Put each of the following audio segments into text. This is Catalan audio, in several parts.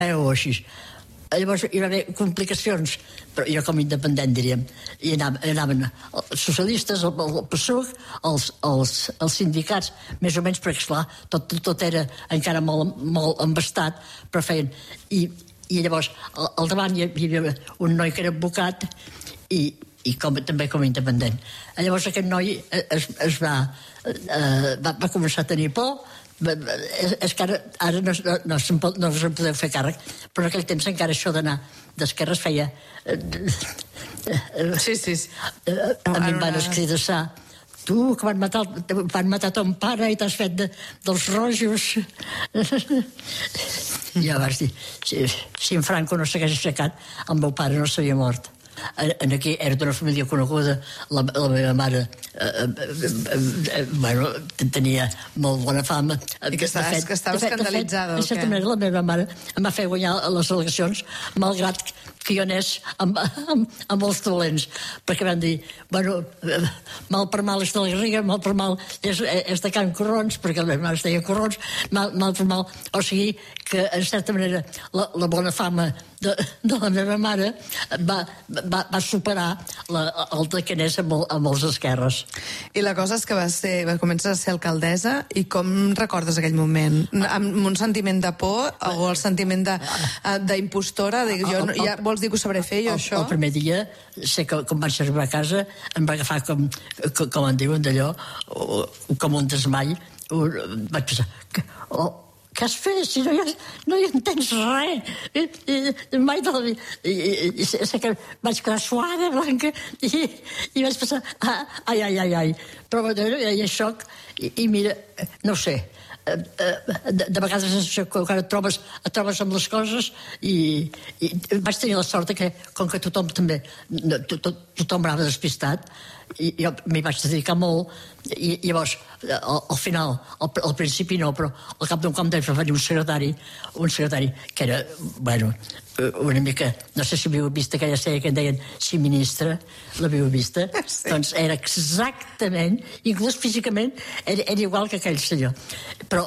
o així. Llavors hi va haver complicacions, però jo com a independent, diríem, i anaven els socialistes, el PSUV, els sindicats, més o menys, perquè, esclar, tot era encara molt embastat, però feien... I llavors, al davant hi havia un noi que era advocat i també com a independent. Llavors aquest noi va començar a tenir por. És que ara no se'n podeu fer càrrec, però en aquell temps encara això d'anar d'esquerres feia... Sí. A mi em van escridassar: tu, que van matar ton pare i t'has fet dels rojos. I jo vaig dir, si en Franco no s'hagués aixecat, el meu pare no s'havia mort. Aquí era d'una família coneguda, la meva mare tenia molt bona fama. I que estava escandalitzada. De certa manera, la meva mare em va fer guanyar les eleccions, malgrat que jo anés amb els dolents, perquè van dir, mal per mal és de la Garriga, mal per mal és de Can Corrons, perquè la meva mare es deia Corrons, mal per mal, o sigui que en certa manera la bona fama de la meva mare va superar el de que anés amb els esquerres. I la cosa és que comences a ser alcaldessa, i com recordes aquell moment? Amb un sentiment de por o el sentiment d'impostora? Ja vols dir que ho sabré fer, jo, això? El primer dia, sé que quan vaig arribar a casa em va agafar com en diuen d'allò, com un desmai. Vaig pensar, què has fet? Si no hi entens res. Mai de la vida. I sé que vaig quedar suada, blanca, i vaig pensar, ai. Però hi ha xoc, i mira, no sé, de vegades encara et trobes amb les coses, i vaig tenir la sort que, com que tothom també, tothom anava despistat, i jo m'hi vaig dedicar molt, i llavors al final, al principi no, però al cap d'un temps va venir un secretari que era, una mica, no sé si havíeu vist aquella sèrie que en deien Si Ministre, l'havíeu vista? Sí. Doncs era exactament, inclús físicament era igual que aquell senyor, però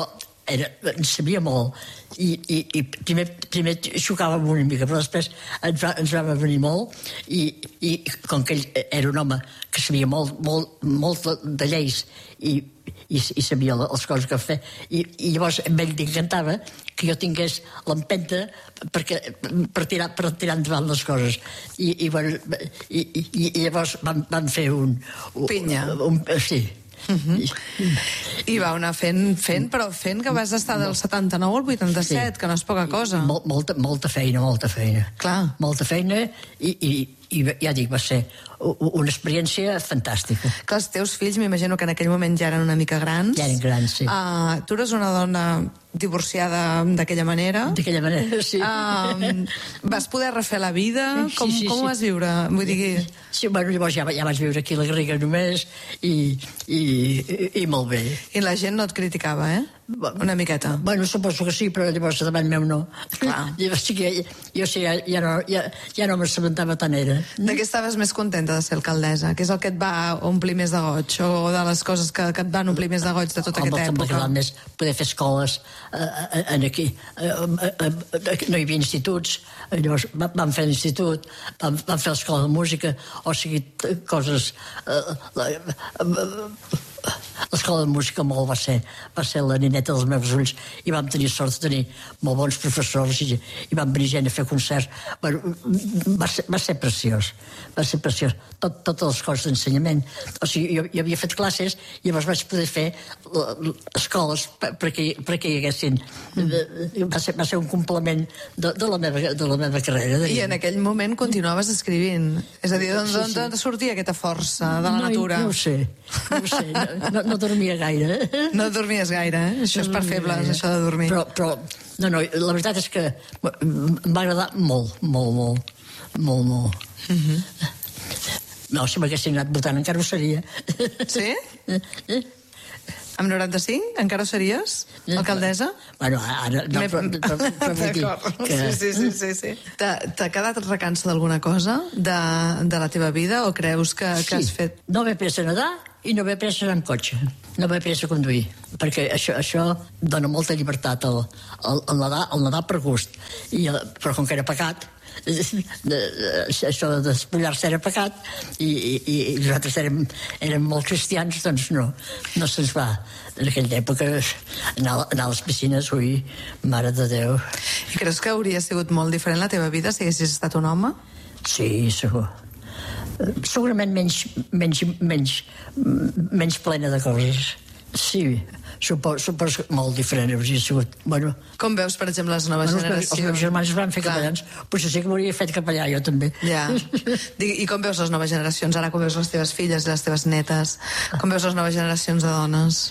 en sabia molt, i primer xocàvem una mica, però després ens vam venir molt, i com que ell era un home que sabia molt de lleis i sabia les coses que feia, i llavors a ell li encantava que jo tingués l'empenta per tirar endavant les coses, i llavors vam fer un... Pinya. Sí. I va anar fent, però fent que vas estar del 79 al 87, que no és poca cosa. Molta feina. Clar. Molta feina, i ja dic, va ser una experiència fantàstica. Que els teus fills, m'imagino que en aquell moment ja eren una mica grans. Ja eren grans, sí. Tu eres una dona divorciada d'aquella manera. D'aquella manera, sí. Vas poder refer la vida? Com ho vas viure? Vull dir... Sí, llavors ja vaig viure aquí a la Garriga només, i molt bé. I la gent no et criticava, eh? Una miqueta. Suposo que sí, però llavors davant meu no. Clar. Llavors sí que ja no m'assabentava tant, era. De què estaves més contenta de ser alcaldessa? Què és el que et va omplir més de goig? O de les coses que et van omplir més de goig de tota aquesta època? Home, que m'agradava més poder fer escoles aquí. No hi havia instituts, llavors vam fer l'institut, vam fer l'escola de música, o sigui, coses... L'escola de música molt va ser la nineta dels meus ulls, i vam tenir sort de tenir molt bons professors, i vam venir gent a fer concerts. Va ser preciós. Totes les coses d'ensenyament. O sigui, jo havia fet classes, i llavors vaig poder fer escoles perquè hi haguessin. Va ser un complement de la meva carrera. I en aquell moment continuaves escrivint. És a dir, d'on sortia aquesta força de la natura? No ho sé. No dormia gaire. No dormies gaire, eh? Això és per febles, això de dormir. Però, no, la veritat és que em va agradar molt. No, si m'haguessin anat votant encara ho seria. Sí? Amb 95 encara ho series, alcaldessa? Bueno, ara no, però vull dir que... Sí. T'ha quedat recança d'alguna cosa de la teva vida o creus que has fet... No m'he pres a nedar i no m'he pres a anar amb cotxe. No m'he pres a conduir, perquè això dona molta llibertat al nedar per gust. Però com que era pecat, això de despullar-se era pecat i nosaltres érem molt cristians, doncs no se'ns va en aquella època anar a les piscines. Ui, mare de Déu. I creus que hauria sigut molt diferent la teva vida si haguessis estat un home? Sí, segur. Segurament menys plena de coses. Sí, suposo que molt diferent hauria sigut. Bueno, com veus, per exemple, les noves generacions? Els meus germans es van fer capellans, potser sí que m'hauria fet capellà jo també. Ja. I com veus les noves generacions? Ara com veus les teves filles i les teves netes? Com veus les noves generacions de dones?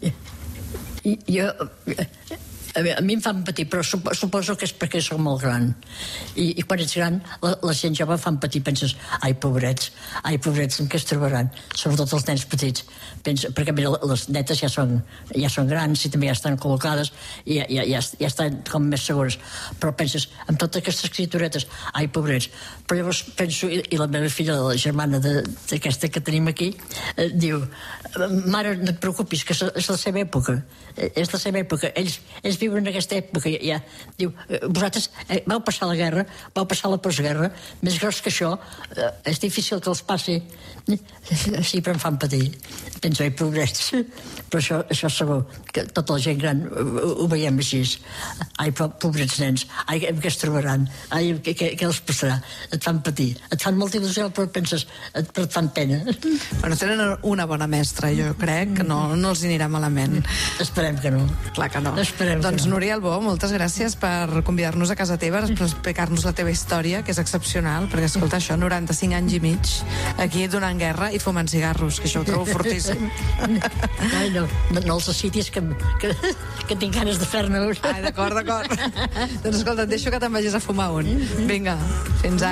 A mi em fan patir, però suposo que és perquè soc molt gran. I quan ets gran, la gent jove fan patir, penses, ai, pobrets, en què es trobaran? Sobretot els nens petits. Perquè mira, les netes ja són grans i també ja estan col·locades i ja estan com més segures. Però penses, amb totes aquestes criaturetes, ai, pobrets. Però llavors penso, i la meva filla, la germana d'aquesta que tenim aquí, diu, mare, no et preocupis, que és la seva època. És la seva època. Ells viuen en aquesta època. Ja. Diu, vosaltres vau passar la guerra, vau passar la postguerra, més gros que això, és difícil que els passi. Sí, però em fan patir. Penso, ai, pobrets. Però això segur, que tota la gent gran ho veiem així. Ai, pobrets nens, ai, què es trobaran? Ai, què els passarà? Et fan patir. Et fan molta il·lusió, però penses, però et fan pena. Bueno, tenen una bona mestra, jo crec que no els anirà malament. Esperem que no. Clar que no. Doncs Núria Albó, moltes gràcies per convidar-nos a casa teva, per explicar-nos la teva història, que és excepcional, perquè escolta això, 95 anys i mig, aquí donant guerra i fumant cigarros, que això ho trobo fortíssim. Ai, no els citis que tinc ganes de fer-ne un. Ai, d'acord. Doncs escolta, et deixo que te'n vagis a fumar un. Vinga, fins ara.